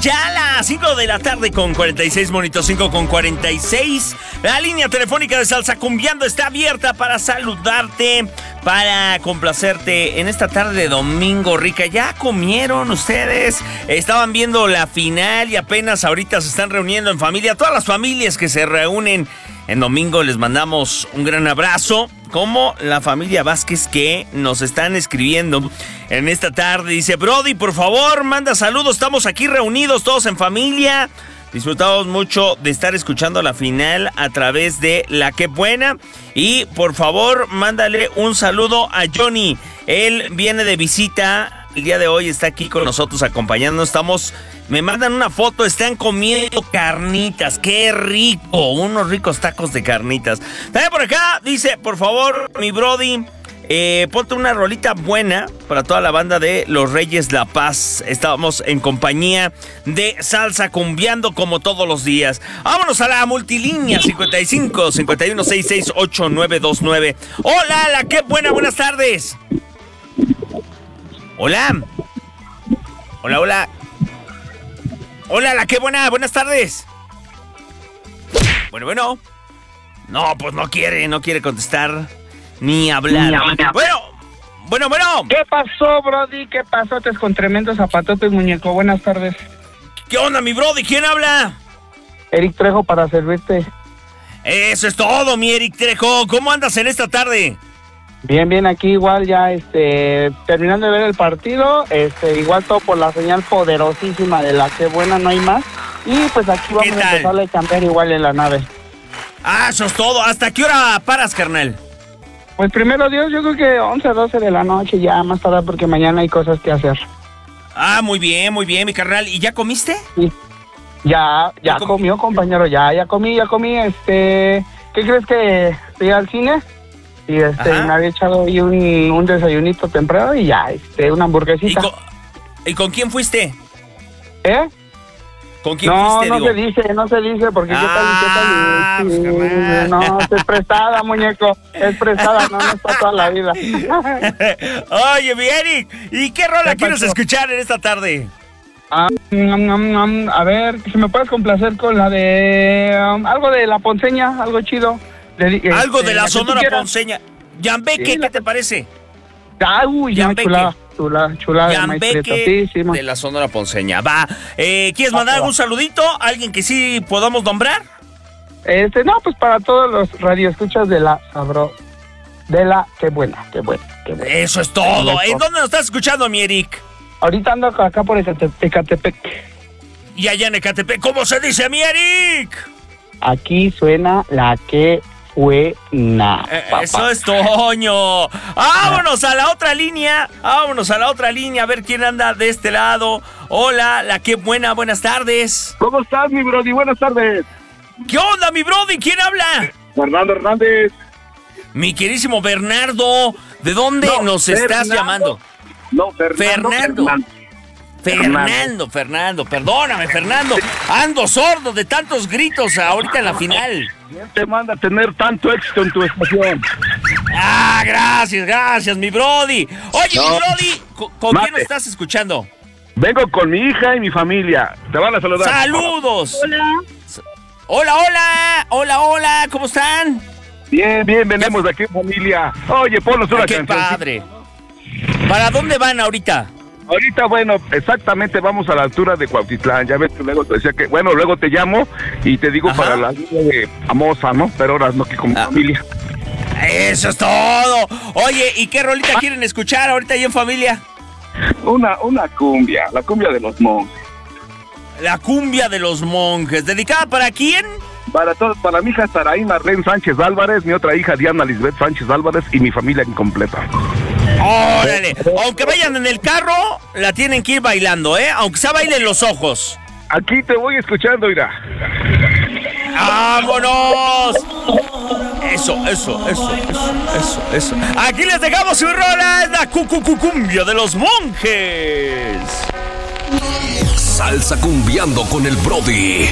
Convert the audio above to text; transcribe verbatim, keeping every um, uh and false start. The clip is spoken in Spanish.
ya las cinco de la tarde con cuarenta y seis, monito, cinco con cuarenta y seis. La línea telefónica de Salsa Cumbiando está abierta para saludarte, para complacerte en esta tarde de domingo rica. ¿Ya comieron ustedes? Estaban viendo la final y apenas ahorita se están reuniendo en familia. Todas las familias que se reúnen en domingo les mandamos un gran abrazo, como la familia Vázquez que nos están escribiendo en esta tarde. Dice: Brody, por favor, manda saludos, estamos aquí reunidos todos en familia. Disfrutamos mucho de estar escuchando la final a través de La Qué Buena. Y por favor, mándale un saludo a Johnny. Él viene de visita el día de hoy, está aquí con nosotros acompañándonos. Estamos, me mandan una foto, están comiendo carnitas. ¡Qué rico! Unos ricos tacos de carnitas. También por acá dice: por favor, mi Brody, Eh, ponte una rolita buena para toda la banda de Los Reyes La Paz. Estábamos en compañía de Salsa Cumbiando como todos los días. Vámonos a la multilínea cincuenta y cinco, cincuenta y uno, sesenta y seis, ochenta y nueve veintinueve. Hola, La Qué Buena, buenas tardes. Hola. Hola, hola. Hola, La Qué Buena, buenas tardes. Bueno, bueno. No, pues no quiere, no quiere contestar. Ni hablar. Ni hablar. Bueno, bueno, bueno. ¿Qué pasó, Brody? ¿Qué pasó? Te con tremendo zapatote, muñeco. Buenas tardes. ¿Qué onda, mi Brody? ¿Quién habla? Eric Trejo para servirte. Eso es todo, mi Eric Trejo. ¿Cómo andas en esta tarde? Bien, bien, aquí igual ya, este, terminando de ver el partido, este, igual todo por la señal poderosísima de La Qué Buena, no hay más. Y pues aquí vamos a empezar a cambiar igual en la nave. Ah, eso es todo. ¿Hasta qué hora paras, carnal? Pues primero Dios, yo creo que once, doce de la noche, ya más tarde, porque mañana hay cosas que hacer. Ah, muy bien, muy bien, mi carnal. ¿Y ya comiste? Sí. Ya, ya com- comió, compañero, ya, ya comí, ya comí, este... ¿Qué crees que fui al cine? Y este, Ajá. me había echado ahí un, un desayunito temprano y ya, este, una hamburguesita. ¿Y con, ¿y con quién fuiste? ¿Eh? ¿Con quién no, fuiste, No, digo? no se dice, no se dice, porque ah, qué tal, qué tal. Pues, sí, no, es prestada, muñeco, es prestada, no, no está toda la vida. Oye, mi Eric, ¿y qué rola quieres escuchar en esta tarde? Ah, um, um, um, a ver, si me puedes complacer con la de... Um, algo de La Ponceña, algo chido. De, algo este, de la, la Sonora Ponceña. Yambeque, sí, ¿qué la... te parece? Ah, uy, Yambeque. Chula, chula, chula. Yambeque de, de la Sonora Ponceña. Va, eh, ¿quieres mandar algún saludito? ¿Alguien que sí podamos nombrar? Este, no, pues para todos los radioescuchas de la Sabro... De la... Qué buena, qué buena, qué buena. Eso es todo. ¿En dónde nos estás escuchando, mi Eric? Ahorita ando acá por Ecatepec. Y allá en Ecatepec, ¿cómo se dice, mi Eric? Aquí suena La Qué Buena. Eh, eso es Toño. Vámonos a la otra línea. Vámonos a la otra línea a ver quién anda de este lado. Hola, La Qué Buena, buenas tardes. ¿Cómo estás, mi Brody? Buenas tardes. ¿Qué onda, mi Brody? ¿Quién habla? Fernando Hernández. Mi querísimo Bernardo, ¿de dónde no, nos Fernando, estás llamando? No, Fernando. Fernando. Fernando. Fernando, Fernando, perdóname, Fernando. Ando sordo de tantos gritos ahorita en la final. ¿Quién te manda a tener tanto éxito en tu estación? Ah, gracias, gracias, mi Brody. Oye, no. mi Brody, ¿con, con quién nos estás escuchando? Vengo con mi hija y mi familia. Te van a saludar. ¡Saludos! Hola. Hola, hola, hola, hola, ¿cómo están? Bien, bien, venimos de aquí, familia. Oye, ponnos una ¡Qué canción. padre! ¿Para dónde van ahorita? Ahorita, bueno, exactamente vamos a la altura de Cuautitlán. Ya ves que luego te decía que, bueno, luego te llamo y te digo Ajá. para la línea de Amosa, ¿no? Pero ahora no, que como ah. familia. Eso es todo. Oye, ¿y qué rolita ah. quieren escuchar ahorita ahí en familia? Una, una cumbia, la cumbia de los monjes. La cumbia de los monjes. ¿Dedicada para quién? Para todos, para mi hija Saraí Marlene Sánchez Álvarez, mi otra hija Diana Lisbeth Sánchez Álvarez y mi familia incompleta. ¡Órale! Aunque vayan en el carro, la tienen que ir bailando, ¿eh? Aunque sea bailen los ojos. Aquí te voy escuchando, irá. ¡Vámonos! Eso, eso, eso, eso, eso, eso. Aquí les dejamos su rola, es la cucucucumbia de los monjes. Salsa Cumbiando con el Brody.